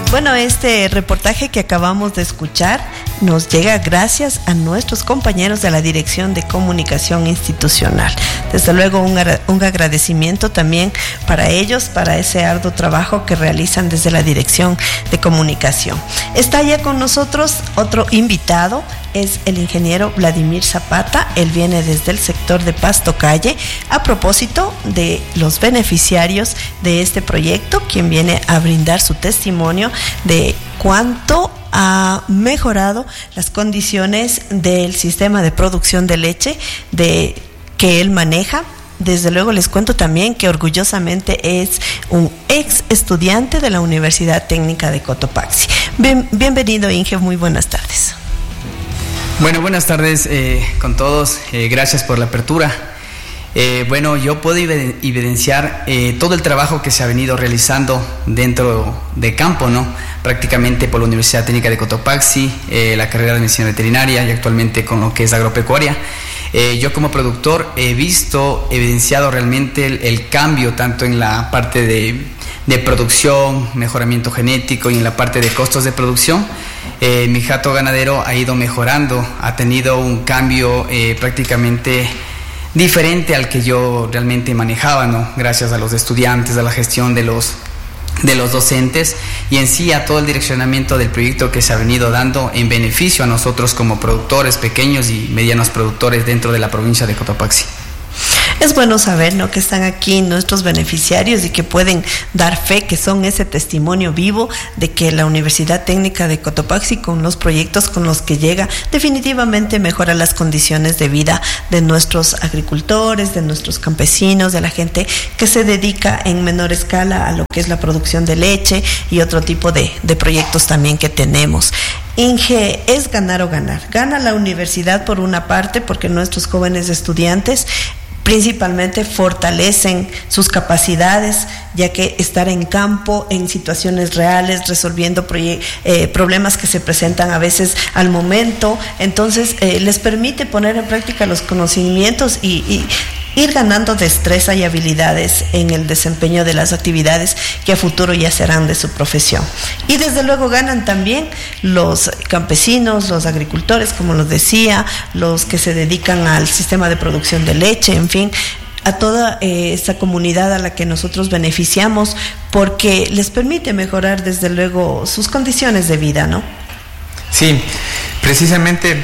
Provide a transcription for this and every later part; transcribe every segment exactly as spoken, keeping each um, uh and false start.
Bueno, este reportaje que acabamos de escuchar nos llega gracias a nuestros compañeros de la Dirección de Comunicación Institucional. Desde luego un, un agradecimiento también para ellos, para ese arduo trabajo que realizan desde la Dirección de Comunicación. Está ya con nosotros otro invitado, es el ingeniero Vladimir Zapata. Él viene desde el sector de Pasto Calle a propósito de los beneficiarios de este proyecto, quien viene a brindar su testimonio de cuánto ha mejorado las condiciones del sistema de producción de leche de que él maneja. Desde luego les cuento también que orgullosamente es un ex estudiante de la Universidad Técnica de Cotopaxi. Bien, bienvenido, Inge, muy buenas tardes. Bueno, buenas tardes eh, con todos, eh, gracias por la apertura. Eh, bueno, yo puedo evidenciar eh, todo el trabajo que se ha venido realizando dentro de campo, ¿no? Prácticamente por la Universidad Técnica de Cotopaxi, eh, la carrera de Medicina Veterinaria y actualmente con lo que es agropecuaria. Eh, yo como productor he visto, evidenciado realmente el, el cambio tanto en la parte de, de producción, mejoramiento genético y en la parte de costos de producción. Eh, mi jato ganadero ha ido mejorando, ha tenido un cambio eh, prácticamente diferente al que yo realmente manejaba, ¿no? Gracias a los estudiantes, a la gestión de los, de los docentes y en sí a todo el direccionamiento del proyecto que se ha venido dando en beneficio a nosotros como productores pequeños y medianos productores dentro de la provincia de Cotopaxi. Es bueno saber, ¿no?, que están aquí nuestros beneficiarios y que pueden dar fe, que son ese testimonio vivo de que la Universidad Técnica de Cotopaxi, con los proyectos con los que llega, definitivamente mejora las condiciones de vida de nuestros agricultores, de nuestros campesinos, de la gente que se dedica en menor escala a lo que es la producción de leche y otro tipo de, de proyectos también que tenemos. Inge, es ganar o ganar. Gana la universidad por una parte porque nuestros jóvenes estudiantes principalmente fortalecen sus capacidades, ya que estar en campo, en situaciones reales, resolviendo proye- eh, problemas que se presentan a veces al momento, entonces eh, les permite poner en práctica los conocimientos y, y ir ganando destreza y habilidades en el desempeño de las actividades que a futuro ya serán de su profesión. Y desde luego ganan también los campesinos, los agricultores, como los decía, los que se dedican al sistema de producción de leche, en fin, a toda eh, esta comunidad a la que nosotros beneficiamos, porque les permite mejorar desde luego sus condiciones de vida, ¿no? Sí, precisamente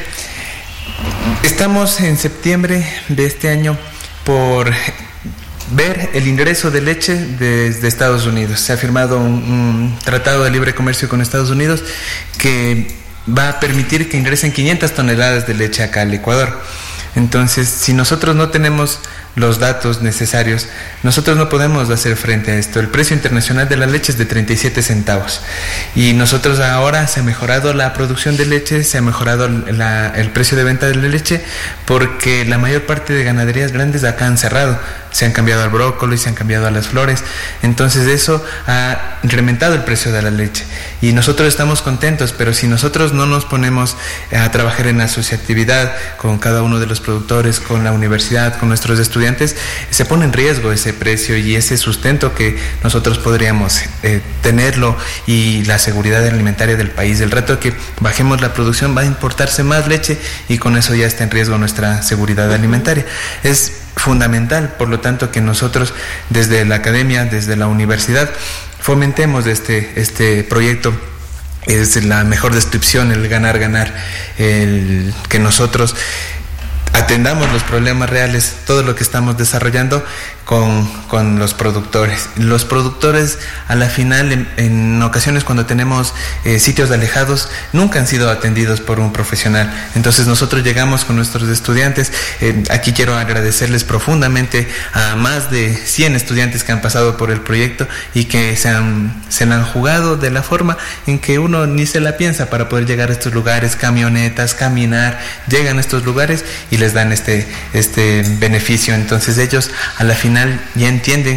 estamos en septiembre de este año por ver el ingreso de leche desde Estados Unidos. Se ha firmado un, un tratado de libre comercio con Estados Unidos que va a permitir que ingresen quinientas toneladas de leche acá al Ecuador. Entonces, si nosotros no tenemos los datos necesarios, nosotros no podemos hacer frente a esto. El precio internacional de la leche es de treinta y siete centavos y nosotros ahora se ha mejorado la producción de leche, se ha mejorado la, el precio de venta de la leche, porque la mayor parte de ganaderías grandes acá han cerrado, se han cambiado al brócoli, se han cambiado a las flores. Entonces eso ha incrementado el precio de la leche y nosotros estamos contentos, pero si nosotros no nos ponemos a trabajar en asociatividad con cada uno de los productores, con la universidad, con nuestros estudiantes, se pone en riesgo ese precio y ese sustento que nosotros podríamos eh, tenerlo y la seguridad alimentaria del país. El rato que bajemos la producción va a importarse más leche y con eso ya está en riesgo nuestra seguridad alimentaria. Es fundamental, por lo tanto, que nosotros desde la academia, desde la universidad, fomentemos este, este proyecto. Es la mejor descripción, el ganar, ganar, el que nosotros atendamos los problemas reales, todo lo que estamos desarrollando con, con los productores. Los productores, a la final, en, en ocasiones cuando tenemos eh, sitios alejados, nunca han sido atendidos por un profesional. Entonces nosotros llegamos con nuestros estudiantes. Eh, aquí quiero agradecerles profundamente a más de cien estudiantes que han pasado por el proyecto y que se han, se la han jugado de la forma en que uno ni se la piensa para poder llegar a estos lugares, camionetas, caminar, llegan a estos lugares y les dan este, este beneficio. Entonces ellos a la final ya entienden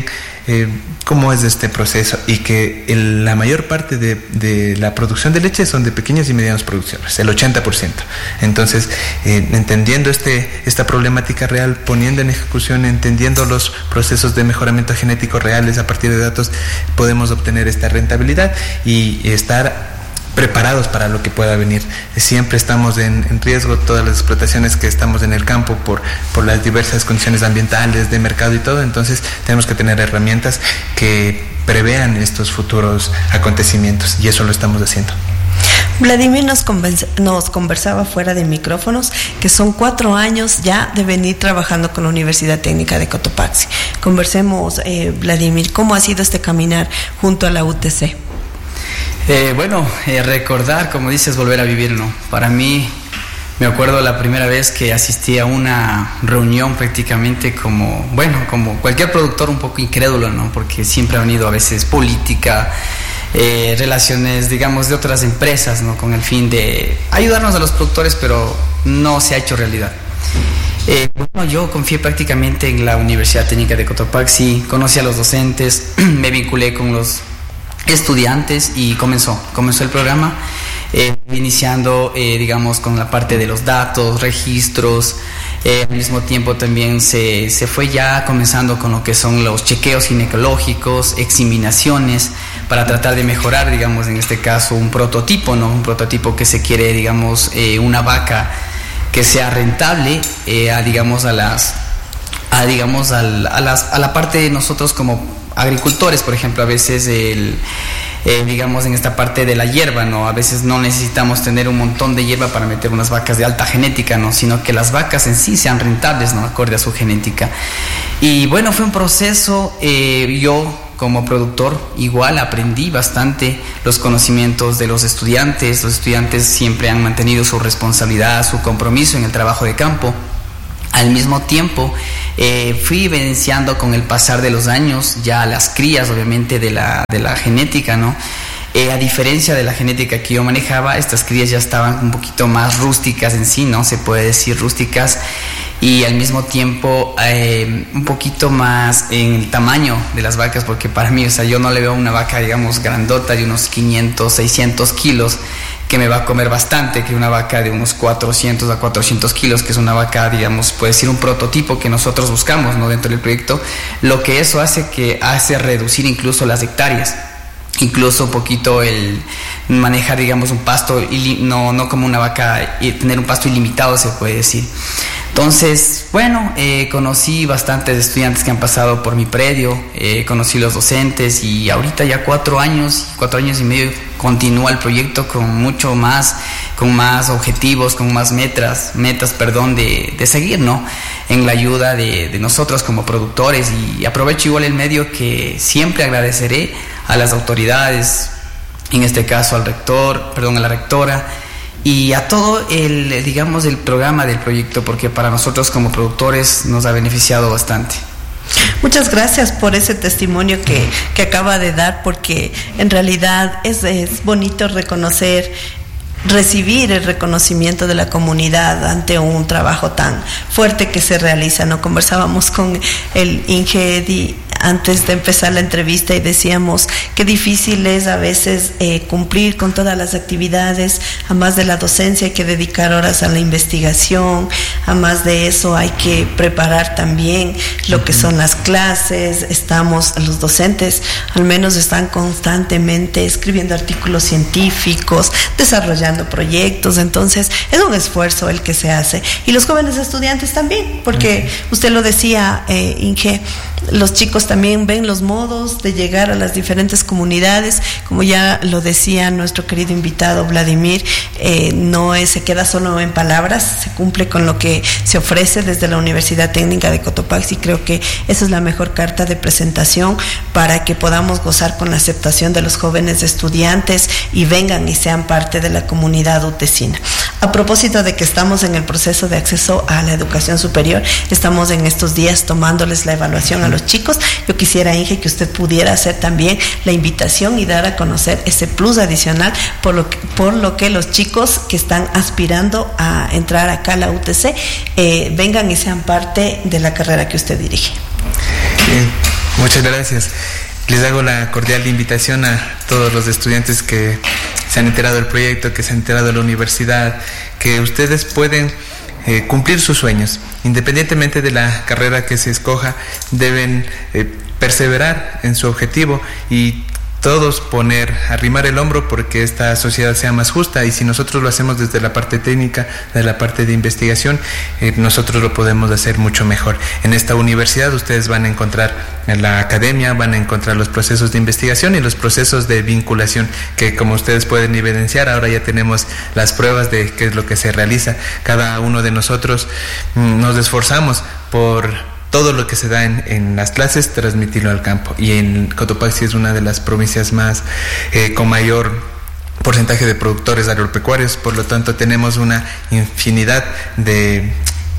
eh, cómo es este proceso y que el, la mayor parte de, de la producción de leche son de pequeñas y medianas producciones, el ochenta por ciento. Entonces, eh, entendiendo este, esta problemática real, poniendo en ejecución, entendiendo los procesos de mejoramiento genético reales a partir de datos, podemos obtener esta rentabilidad y estar preparados para lo que pueda venir. Siempre estamos en, en riesgo, todas las explotaciones que estamos en el campo por, por las diversas condiciones ambientales, de mercado y todo, entonces tenemos que tener herramientas que prevean estos futuros acontecimientos y eso lo estamos haciendo. Vladimir nos, convence, nos conversaba fuera de micrófonos que son cuatro años ya de venir trabajando con la Universidad Técnica de Cotopaxi. Conversemos, eh, Vladimir, ¿cómo ha sido este caminar junto a la U T C? Eh, bueno, eh, recordar, como dices, volver a vivir, ¿no? Para mí, me acuerdo la primera vez que asistí a una reunión prácticamente como, bueno, como cualquier productor un poco incrédulo, ¿no? Porque siempre ha venido a veces política, eh, relaciones, digamos, de otras empresas, ¿no? Con el fin de ayudarnos a los productores, pero no se ha hecho realidad. Eh, bueno, yo confié prácticamente en la Universidad Técnica de Cotopaxi, conocí a los docentes, me vinculé con los estudiantes y comenzó, comenzó el programa, eh, iniciando, eh, digamos, con la parte de los datos, registros, eh, al mismo tiempo también se, se fue ya comenzando con lo que son los chequeos ginecológicos, examinaciones, para tratar de mejorar, digamos, en este caso, un prototipo, ¿no? Un prototipo que se quiere, digamos, eh, una vaca que sea rentable, eh, a, digamos, a las, a, digamos, al, a las, a la parte de nosotros como agricultores, por ejemplo, a veces el, eh, digamos en esta parte de la hierba, ¿no? A veces no necesitamos tener un montón de hierba para meter unas vacas de alta genética, ¿no? Sino que las vacas en sí sean rentables, ¿no? Acorde a su genética. Y bueno, fue un proceso, eh, yo como productor igual aprendí bastante los conocimientos de los estudiantes. Los estudiantes siempre han mantenido su responsabilidad, su compromiso en el trabajo de campo. Al mismo tiempo, eh, fui evidenciando con el pasar de los años ya las crías, obviamente, de la, de la genética, ¿no? Eh, a diferencia de la genética que yo manejaba, estas crías ya estaban un poquito más rústicas en sí, ¿no? Se puede decir rústicas, y al mismo tiempo eh, un poquito más en el tamaño de las vacas, porque para mí, o sea, yo no le veo una vaca, digamos, grandota de unos quinientos, seiscientos kilos, que me va a comer bastante, que una vaca de unos cuatrocientos a cuatrocientos kilos, que es una vaca, digamos, puede decir un prototipo que nosotros buscamos, ¿no? Dentro del proyecto, lo que eso hace que hace reducir incluso las hectáreas, incluso un poquito el manejar, digamos, un pasto, ili- no, no como una vaca, y tener un pasto ilimitado, se puede decir. Entonces, bueno, eh, conocí bastantes estudiantes que han pasado por mi predio, eh, conocí los docentes, y ahorita ya cuatro años, cuatro años y medio continúa el proyecto con mucho más, con más objetivos, con más metas, metas, perdón, de, de seguir, ¿no? En la ayuda de, de nosotros como productores, y aprovecho igual el medio que siempre agradeceré a las autoridades, en este caso al rector, perdón, a la rectora, y a todo el, digamos, el programa del proyecto, porque para nosotros como productores nos ha beneficiado bastante. Muchas gracias por ese testimonio que, que acaba de dar, porque en realidad es, es bonito reconocer, recibir el reconocimiento de la comunidad ante un trabajo tan fuerte que se realiza, ¿no? Conversábamos con el Ingedi antes de empezar la entrevista y decíamos qué difícil es a veces eh, cumplir con todas las actividades. A más de la docencia hay que dedicar horas a la investigación, a más de eso hay que preparar también lo que son las clases. Estamos, los docentes al menos están constantemente escribiendo artículos científicos, desarrollando proyectos, entonces es un esfuerzo el que se hace, y los jóvenes estudiantes también, porque usted lo decía, eh, Inge, los chicos también ven los modos de llegar a las diferentes comunidades, como ya lo decía nuestro querido invitado Vladimir, eh, no es, se queda solo en palabras, se cumple con lo que se ofrece desde la Universidad Técnica de Cotopaxi. Creo que esa es la mejor carta de presentación para que podamos gozar con la aceptación de los jóvenes estudiantes y vengan y sean parte de la comunidad utecina. A propósito de que estamos en el proceso de acceso a la educación superior, estamos en estos días tomándoles la evaluación a los chicos. Yo quisiera, Inge, que usted pudiera hacer también la invitación y dar a conocer ese plus adicional por lo que, por lo que los chicos que están aspirando a entrar acá a la U T C eh, vengan y sean parte de la carrera que usted dirige. Eh, Muchas gracias. Les hago la cordial invitación a todos los estudiantes que se han enterado del proyecto, que se han enterado de la universidad, que ustedes pueden eh, cumplir sus sueños. Independientemente de la carrera que se escoja, deben eh, perseverar en su objetivo y todos poner, arrimar el hombro porque esta sociedad sea más justa, y si nosotros lo hacemos desde la parte técnica, de la parte de investigación, eh, nosotros lo podemos hacer mucho mejor. En esta universidad ustedes van a encontrar en la academia, van a encontrar los procesos de investigación y los procesos de vinculación, que como ustedes pueden evidenciar, ahora ya tenemos las pruebas de qué es lo que se realiza. Cada uno de nosotros mm, nos esforzamos por todo lo que se da en, en las clases, transmitirlo al campo. Y en Cotopaxi es una de las provincias más eh, con mayor porcentaje de productores agropecuarios, por lo tanto tenemos una infinidad de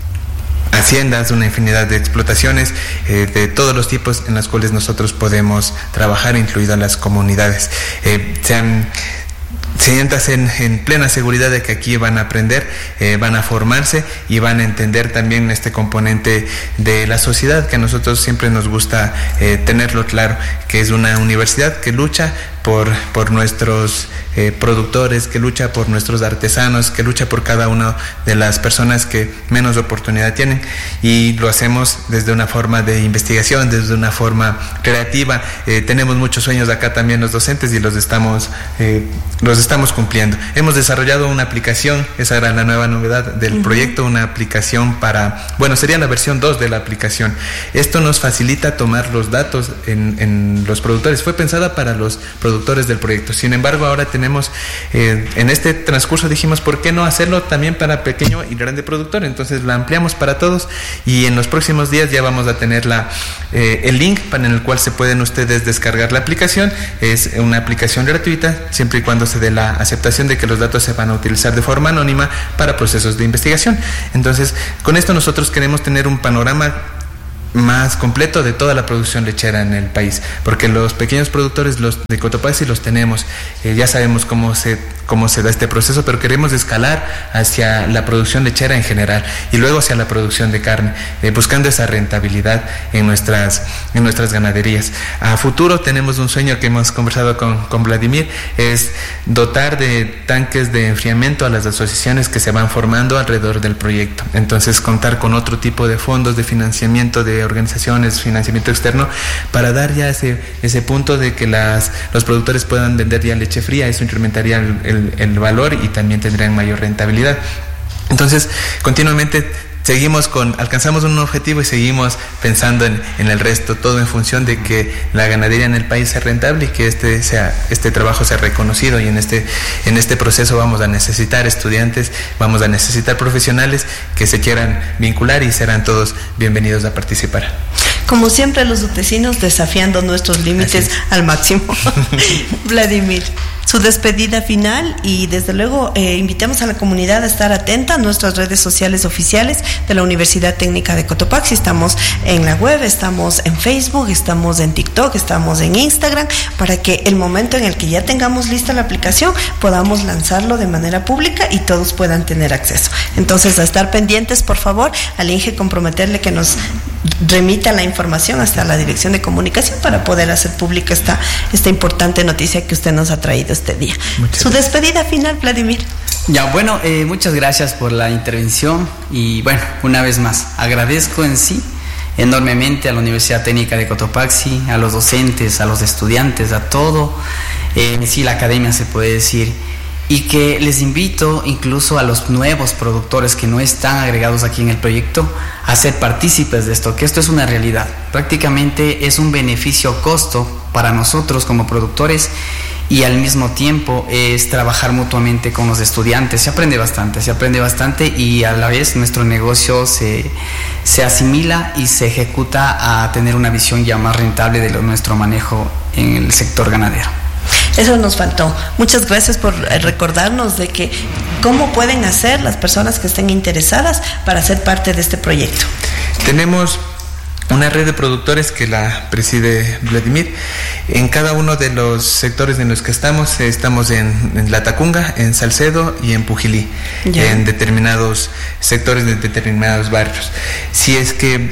haciendas, una infinidad de explotaciones eh, de todos los tipos en las cuales nosotros podemos trabajar, incluidas las comunidades. Eh, se han Siéntase en, en plena seguridad de que aquí van a aprender, eh, van a formarse y van a entender también este componente de la sociedad que a nosotros siempre nos gusta eh, tenerlo claro, que es una universidad que lucha por, por nuestros eh, productores, que lucha por nuestros artesanos, que lucha por cada una de las personas que menos oportunidad tienen, y lo hacemos desde una forma de investigación, desde una forma creativa. Eh, tenemos muchos sueños acá también los docentes y los estamos eh, los estamos cumpliendo. Hemos desarrollado una aplicación, esa era la nueva novedad del uh-huh. proyecto, una aplicación para, bueno, sería la versión dos de la aplicación. Esto nos facilita tomar los datos en, en los productores. Fue pensada para los productores del proyecto. Sin embargo, ahora tenemos, eh, en este transcurso dijimos, ¿por qué no hacerlo también para pequeño y grande productor? Entonces la ampliamos para todos y en los próximos días ya vamos a tener la, eh, el link para en el cual se pueden ustedes descargar la aplicación. Es una aplicación gratuita, siempre y cuando se dé la aceptación de que los datos se van a utilizar de forma anónima para procesos de investigación. Entonces, con esto nosotros queremos tener un panorama más completo de toda la producción lechera en el país, porque los pequeños productores, los de Cotopaxi, los tenemos, eh, ya sabemos cómo se cómo se da este proceso, pero queremos escalar hacia la producción lechera en general y luego hacia la producción de carne, eh, buscando esa rentabilidad en nuestras en nuestras ganaderías. A futuro tenemos un sueño que hemos conversado con, con Vladimir, es dotar de tanques de enfriamiento a las asociaciones que se van formando alrededor del proyecto. Entonces, contar con otro tipo de fondos de financiamiento de organizaciones, financiamiento externo, para dar ya ese ese punto de que las los productores puedan vender ya leche fría. Eso incrementaría el, el, el valor y también tendrían mayor rentabilidad. Entonces, continuamente seguimos con, alcanzamos un objetivo y seguimos pensando en, en el resto, todo en función de que la ganadería en el país sea rentable y que este sea este trabajo sea reconocido. Y en este en este proceso vamos a necesitar estudiantes, vamos a necesitar profesionales que se quieran vincular y serán todos bienvenidos a participar. Como siempre, los utecinos desafiando nuestros límites al máximo. Vladimir, su despedida final, y desde luego eh, invitamos a la comunidad a estar atenta a nuestras redes sociales oficiales de la Universidad Técnica de Cotopaxi. Estamos en la web, estamos en Facebook, estamos en TikTok, estamos en Instagram, para que el momento en el que ya tengamos lista la aplicación podamos lanzarlo de manera pública y todos puedan tener acceso. Entonces, a estar pendientes, por favor, al INGE comprometerle que nos remita la información hasta la Dirección de Comunicación para poder hacer pública esta, esta importante noticia que usted nos ha traído este día. Muchas Su gracias. Despedida final, Vladimir. Ya, bueno, eh, muchas gracias por la intervención y bueno, una vez más, agradezco en sí enormemente a la Universidad Técnica de Cotopaxi, a los docentes, a los estudiantes, a todo, eh, en sí la academia se puede decir, y que les invito incluso a los nuevos productores que no están agregados aquí en el proyecto a ser partícipes de esto, que esto es una realidad. Prácticamente es un beneficio-costo para nosotros como productores y al mismo tiempo es trabajar mutuamente con los estudiantes. Se aprende bastante, se aprende bastante y a la vez nuestro negocio se, se asimila y se ejecuta a tener una visión ya más rentable de lo, nuestro manejo en el sector ganadero. Eso nos faltó. Muchas gracias por recordarnos de que cómo pueden hacer las personas que estén interesadas para ser parte de este proyecto. Tenemos una red de productores que la preside Vladimir. En cada uno de los sectores en los que estamos, estamos en, en La Tacunga, en Salcedo y en Pujilí, ya. En determinados sectores de determinados barrios. Si es que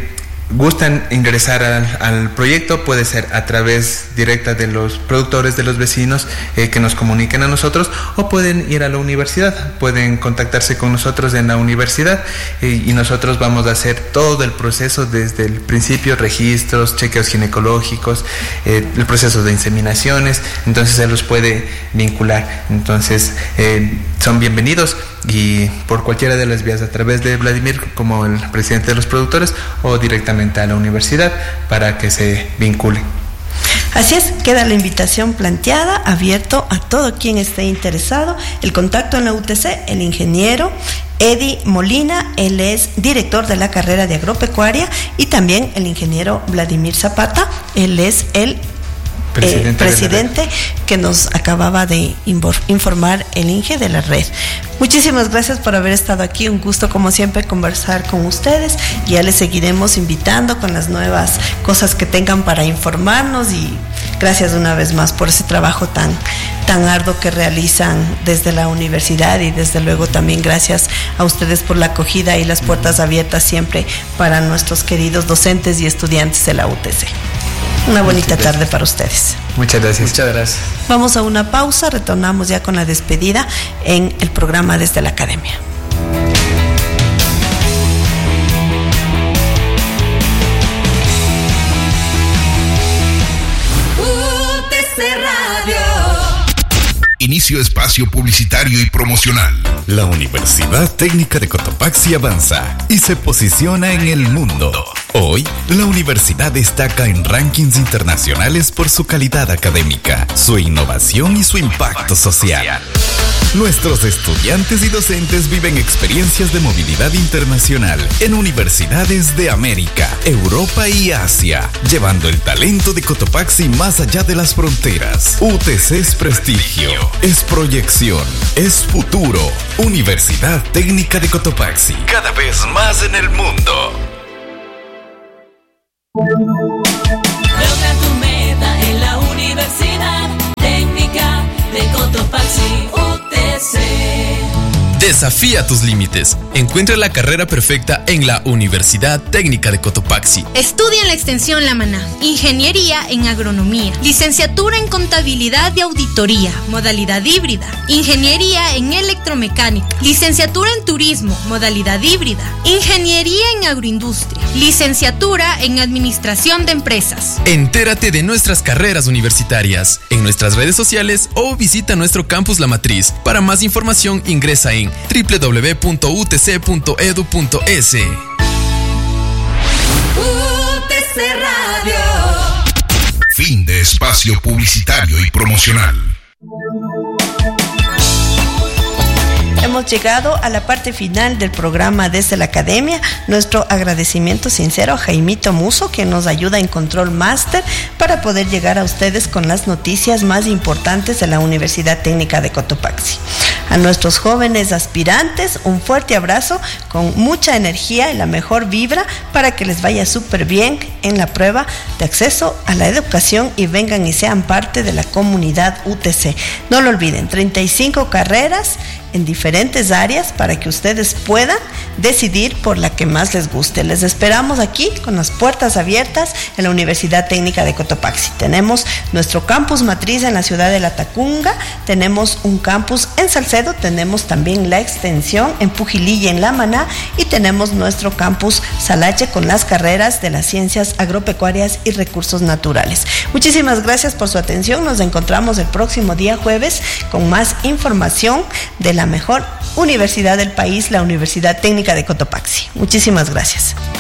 gustan ingresar al, al proyecto, puede ser a través directa de los productores, de los vecinos eh, que nos comuniquen a nosotros, o pueden ir a la universidad, pueden contactarse con nosotros en la universidad eh, y nosotros vamos a hacer todo el proceso desde el principio, registros, chequeos ginecológicos, eh, el proceso de inseminaciones, entonces se los puede vincular. Entonces eh, son bienvenidos y por cualquiera de las vías, a través de Vladimir como el presidente de los productores o directamente a la universidad para que se vinculen. Así es, queda la invitación planteada, abierto a todo quien esté interesado. El contacto en la U T C, el ingeniero Eddie Molina, él es director de la carrera de agropecuaria, y también el ingeniero Vladimir Zapata, él es el presidente, eh, presidente que nos acababa de informar el Inge de la red. Muchísimas gracias por haber estado aquí, un gusto como siempre conversar con ustedes. Ya les seguiremos invitando con las nuevas cosas que tengan para informarnos, y gracias una vez más por ese trabajo tan, tan arduo que realizan desde la universidad, y desde luego también gracias a ustedes por la acogida y las puertas abiertas siempre para nuestros queridos docentes y estudiantes de la U T C. Una bonita tarde para ustedes. Muchas gracias. Muchas gracias. Vamos a una pausa, retornamos ya con la despedida en el programa Desde la Academia. U T C Radio. Inicio espacio publicitario y promocional. La Universidad Técnica de Cotopaxi avanza y se posiciona en el mundo. Hoy, la universidad destaca en rankings internacionales por su calidad académica, su innovación y su impacto social. Nuestros estudiantes y docentes viven experiencias de movilidad internacional en universidades de América, Europa y Asia, llevando el talento de Cotopaxi más allá de las fronteras. U T C es prestigio, es proyección, es futuro. Universidad Técnica de Cotopaxi, cada vez más en el mundo. Logra tu meta en la Universidad Técnica de Cotopaxi, U T C. Desafía tus límites. Encuentra la carrera perfecta en la Universidad Técnica de Cotopaxi. Estudia en la extensión La Maná, Ingeniería en Agronomía, Licenciatura en Contabilidad y Auditoría, modalidad híbrida, Ingeniería en Electromecánica, Licenciatura en Turismo, modalidad híbrida, Ingeniería en Agroindustria, Licenciatura en Administración de Empresas. Entérate de nuestras carreras universitarias en nuestras redes sociales o visita nuestro campus La Matriz. Para más información ingresa en doble u doble u doble u punto u t c punto e d u punto e s. U T C Radio. Fin de espacio publicitario y promocional. Hemos llegado a la parte final del programa Desde la Academia. Nuestro agradecimiento sincero a Jaimito Muso, que nos ayuda en Control Master para poder llegar a ustedes con las noticias más importantes de la Universidad Técnica de Cotopaxi. A nuestros jóvenes aspirantes, un fuerte abrazo con mucha energía y la mejor vibra para que les vaya súper bien en la prueba de acceso a la educación y vengan y sean parte de la comunidad U T C. No lo olviden, treinta y cinco carreras en diferentes áreas para que ustedes puedan decidir por la que más les guste. Les esperamos aquí con las puertas abiertas en la Universidad Técnica de Cotopaxi. Tenemos nuestro campus matriz en la ciudad de La Tacunga, tenemos un campus en Salcedo, tenemos también la extensión en Pujilí y en La Maná, y tenemos nuestro campus Salache con las carreras de las ciencias agropecuarias y recursos naturales. Muchísimas gracias por su atención. Nos encontramos el próximo día jueves con más información de la mejor universidad del país, la Universidad Técnica de Cotopaxi. Muchísimas gracias.